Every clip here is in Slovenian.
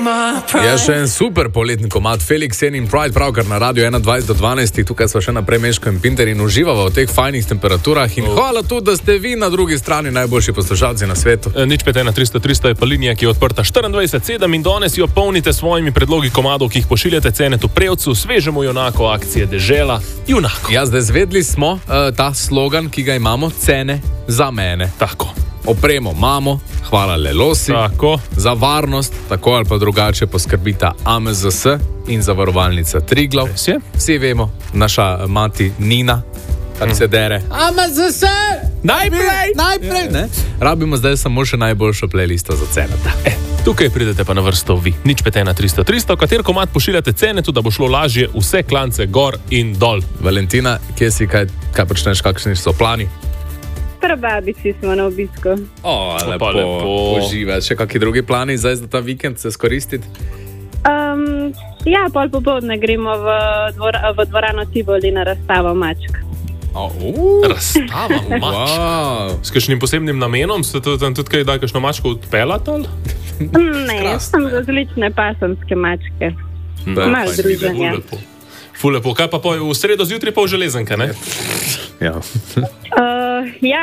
Ja, še en super poletni komad Felix Jen in Pride, pravkar na Radio 21 do 12. Tukaj smo še naprej Meško in Pinter in uživamo v teh fajnih temperaturah. In hvala tudi, da ste vi na drugi strani najboljši poslušalci na svetu. Nič 513 je pa linija, ki je odprta 24/7 in danes jo polnite s svojimi predlogi komadov, ki jih pošiljate Cenetu Prevcu, svežemu junaku akcije Dežela, junako. Ja, zdaj zvedli smo ta slogan, ki ga imamo, cene za mene. Tako. Opremo imamo, hvala Lelosi. Tako. Za varnost, tako ali pa drugače, poskrbita AMZS in zavarovalnica Triglav. Vsi vemo, naša mati Nina, tako se dere. AMZS! Najprej! Ne? Rabimo zdaj samo še najboljšo playlisto za Ceneta. Tukaj pridete pa na vrsto vi. Nič 513 kater komad pošiljate Cenetu, da bo šlo lažje vse klance gor in dol. Valentina, kje si, kaj počneš, kakšni so plani? Pri babici smo na obisku. Lepo. Uživaj. Še kakšni drugi plani zdaj za ta vikend se skoristiti? Ja, pol popoldne gremo v dvorano Tivoli na razstavo mačk. Razstava mačk? Wow. S kakšnim posebnim namenom? Se tam tudi kaj da kakšno mačko odpeljati? Ne, sem različne pasemske mačke. Malo druženja. Ful lepo. Kaj pa v sredo zjutraj pa v železenke, ne? Ja. Ja.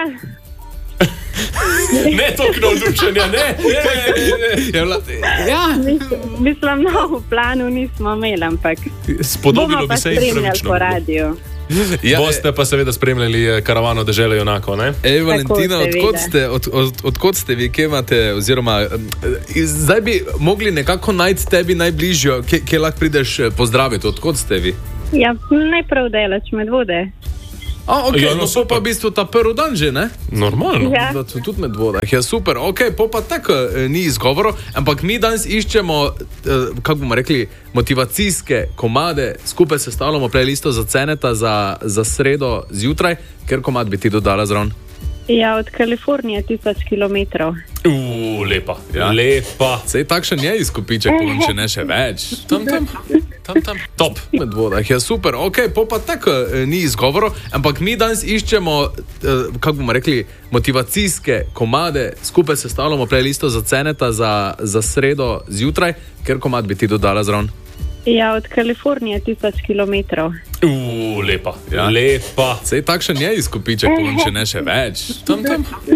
Ne toliko navdušenja, ne? Ja. Mislim, v planu nismo imeli, ampak spodobilo bi se jim pravično. Po radiju. Boste pa seveda spremljali karavano Dežele junako, ne? Valentina, odkot ste vi, kje imate, oziroma zdaj bi mogli nekako najti tebi najbližjo, kje lahko prideš pozdraviti, odkot ste vi? Ja, najprav delač Medvode. No so pa v bistvu ta prvi dan že, ne? Normalno. Ja. Tudi Medvoda. Ja, super. Pa tako ni izgovorov, ampak mi danes iščemo, kako bomo rekli, motivacijske komade. Skupaj sestavljamo playlisto za Ceneta za sredo zjutraj. Ker komad bi ti dodala zraven? Ja, od Kalifornije 1000 kilometrov. Lepa. Ja. Lepa. Sej takšen je izkupiček, če ne še več. Tam. Top. Medvoda. Ja, super. Pa tako ni izgovorov, ampak mi danes iščemo, kako bomo rekli, motivacijske komade. Skupaj sestavljamo playlisto za Ceneta za sredo zjutraj. Ker komad bi ti dodala zraven? Ja, od Kalifornije 1000 kilometrov. Lepa. Ja. Lepa. Sej takšen je izkupiček, če ne še več. Tam.